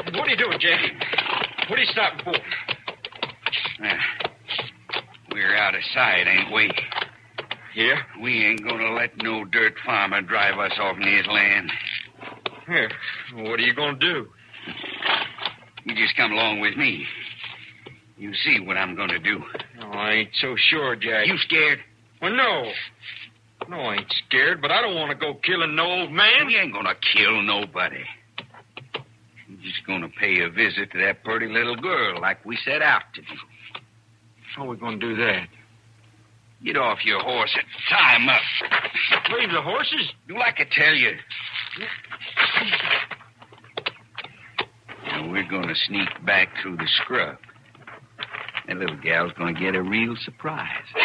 What are you doing, Jack? What are you stopping for? We're out of sight, ain't we? Yeah? We ain't gonna let no dirt farmer drive us off his land. Yeah. What are you going to do? You just come along with me. You see what I'm gonna do. Oh, I ain't so sure, Jack. You scared? Well, no. No, I ain't scared, but I don't want to go killing no old man. We ain't gonna kill nobody. We're just gonna pay a visit to that pretty little girl like we set out to do. How are we going to do that? Get off your horse and tie him up. Leave the horses? Do like I tell you. Now, we're going to sneak back through the scrub. That little gal's going to get a real surprise.